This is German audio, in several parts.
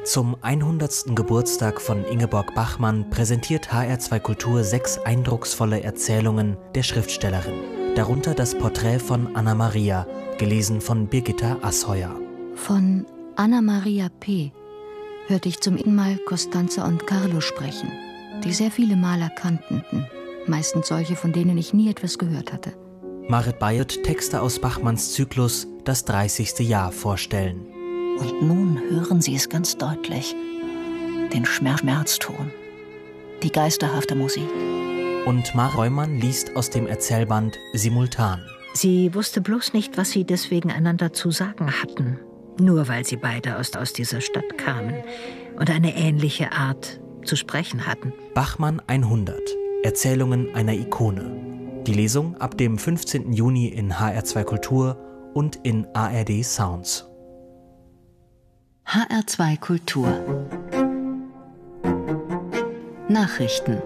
Zum 100. Geburtstag von Ingeborg Bachmann präsentiert HR2 Kultur 6 eindrucksvolle Erzählungen der Schriftstellerin. Darunter das Porträt von Anna Maria, gelesen von Birgitta Asheuer. Von Anna Maria P. hörte ich zum ersten Mal Costanza und Carlo sprechen, die sehr viele Maler kannten, meistens solche, von denen ich nie etwas gehört hatte. Marit Bayer wird Texte aus Bachmanns Zyklus Das 30. Jahr vorstellen. Und nun hören Sie es ganz deutlich, den Schmerzton, die geisterhafte Musik. Und Marit Reumann liest aus dem Erzählband Simultan. Sie wusste bloß nicht, was sie deswegen einander zu sagen hatten, nur weil sie beide aus dieser Stadt kamen und eine ähnliche Art zu sprechen hatten. Bachmann 100, Erzählungen einer Ikone. Die Lesung ab dem 15. Juni in HR2 Kultur und in ARD Sounds. HR2 Kultur Nachrichten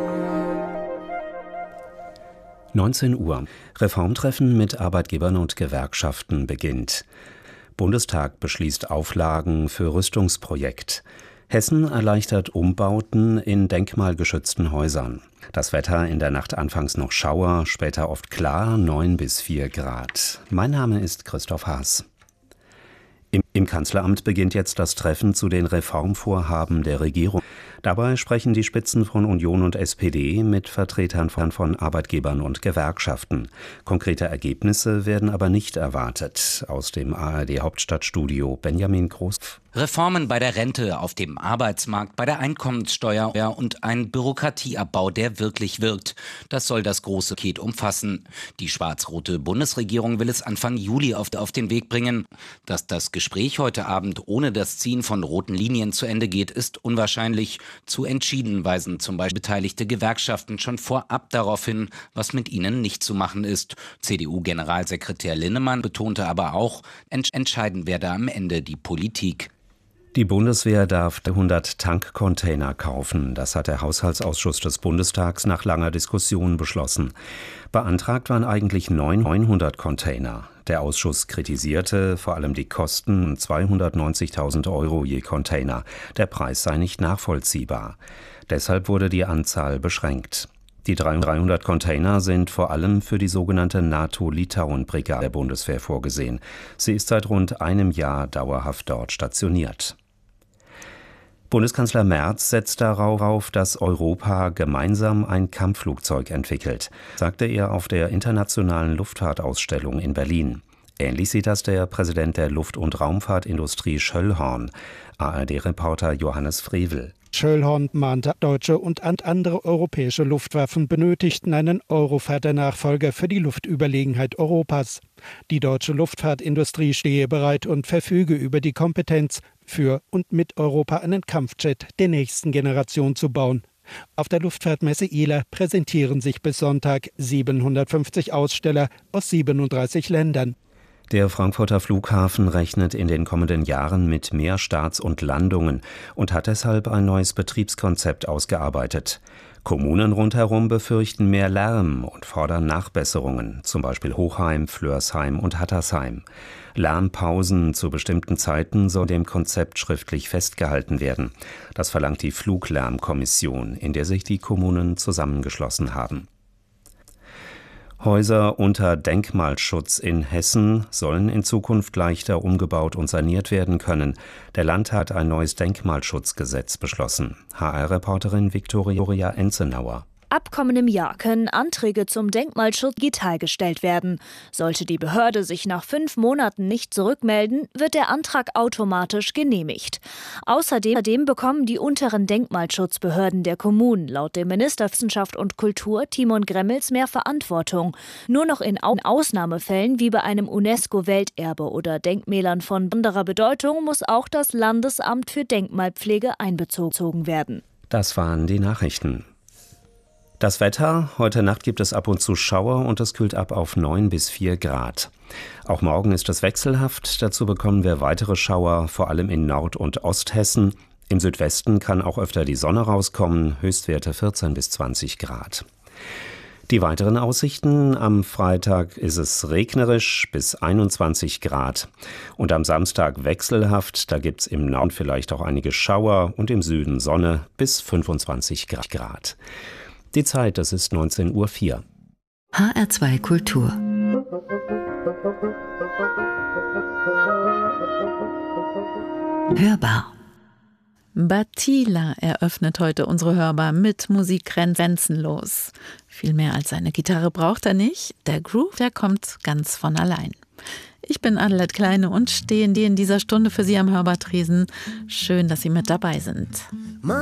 19 Uhr. Reformtreffen mit Arbeitgebern und Gewerkschaften beginnt. Bundestag beschließt Auflagen für Rüstungsprojekt. Hessen erleichtert Umbauten in denkmalgeschützten Häusern. Das Wetter in der Nacht anfangs noch Schauer, später oft klar, 9 bis 4 Grad. Mein Name ist Christoph Haas. Im Kanzleramt beginnt jetzt das Treffen zu den Reformvorhaben der Regierung. Dabei sprechen die Spitzen von Union und SPD mit Vertretern von Arbeitgebern und Gewerkschaften. Konkrete Ergebnisse werden aber nicht erwartet. Aus dem ARD-Hauptstadtstudio Benjamin Groß. Reformen bei der Rente, auf dem Arbeitsmarkt, bei der Einkommenssteuer und ein Bürokratieabbau, der wirklich wirkt. Das soll das große Paket umfassen. Die schwarz-rote Bundesregierung will es Anfang Juli auf den Weg bringen. Dass das Gespräch heute Abend ohne das Ziehen von roten Linien zu Ende geht, ist unwahrscheinlich. Zu entschieden weisen zum Beispiel beteiligte Gewerkschaften schon vorab darauf hin, was mit ihnen nicht zu machen ist. CDU-Generalsekretär Linnemann betonte aber auch, entscheiden werde am Ende die Politik. Die Bundeswehr darf 100 Tankcontainer kaufen. Das hat der Haushaltsausschuss des Bundestags nach langer Diskussion beschlossen. Beantragt waren eigentlich 900 Container. Der Ausschuss kritisierte vor allem die Kosten, 290.000 € je Container. Der Preis sei nicht nachvollziehbar. Deshalb wurde die Anzahl beschränkt. Die 300 Container sind vor allem für die sogenannte NATO-Litauen-Brigade der Bundeswehr vorgesehen. Sie ist seit rund einem Jahr dauerhaft dort stationiert. Bundeskanzler Merz setzt darauf, dass Europa gemeinsam ein Kampfflugzeug entwickelt, sagte er auf der Internationalen Luftfahrtausstellung in Berlin. Ähnlich sieht das der Präsident der Luft- und Raumfahrtindustrie Schöllhorn, ARD-Reporter Johannes Frevel. Schöllhorn mahnte, deutsche und andere europäische Luftwaffen benötigten einen Eurofighter-Nachfolger für die Luftüberlegenheit Europas. Die deutsche Luftfahrtindustrie stehe bereit und verfüge über die Kompetenz, für und mit Europa einen Kampfjet der nächsten Generation zu bauen. Auf der Luftfahrtmesse ILA präsentieren sich bis Sonntag 750 Aussteller aus 37 Ländern. Der Frankfurter Flughafen rechnet in den kommenden Jahren mit mehr Starts und Landungen und hat deshalb ein neues Betriebskonzept ausgearbeitet. Kommunen rundherum befürchten mehr Lärm und fordern Nachbesserungen, zum Beispiel Hochheim, Flörsheim und Hattersheim. Lärmpausen zu bestimmten Zeiten soll dem Konzept schriftlich festgehalten werden. Das verlangt die Fluglärmkommission, in der sich die Kommunen zusammengeschlossen haben. Häuser unter Denkmalschutz in Hessen sollen in Zukunft leichter umgebaut und saniert werden können. Der Landtag hat ein neues Denkmalschutzgesetz beschlossen. HR-Reporterin Viktoria Enzenauer. Ab kommendem Jahr können Anträge zum Denkmalschutz digital gestellt werden. Sollte die Behörde sich nach 5 Monaten nicht zurückmelden, wird der Antrag automatisch genehmigt. Außerdem bekommen die unteren Denkmalschutzbehörden der Kommunen laut dem Minister für Wissenschaft und Kultur Timon Gremmels mehr Verantwortung. Nur noch in Ausnahmefällen wie bei einem UNESCO-Welterbe oder Denkmälern von besonderer Bedeutung muss auch das Landesamt für Denkmalpflege einbezogen werden. Das waren die Nachrichten. Das Wetter: Heute Nacht gibt es ab und zu Schauer und es kühlt ab auf 9 bis 4 Grad. Auch morgen ist es wechselhaft. Dazu bekommen wir weitere Schauer, vor allem in Nord- und Osthessen. Im Südwesten kann auch öfter die Sonne rauskommen, Höchstwerte 14 bis 20 Grad. Die weiteren Aussichten: am Freitag ist es regnerisch bis 21 Grad. Und am Samstag wechselhaft, da gibt es im Norden vielleicht auch einige Schauer und im Süden Sonne bis 25 Grad. Die Zeit, das ist 19:04 Uhr. HR2 Kultur. Hörbar. Batila eröffnet heute unsere Hörbar mit Musik grenzenlos. Viel mehr als eine Gitarre braucht er nicht. Der Groove, der kommt ganz von allein. Ich bin Adelheid Kleine und stehe in dieser Stunde für Sie am Hörbartresen. Schön, dass Sie mit dabei sind.